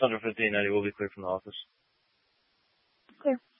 Central 1590 will be clear from the office. Clear.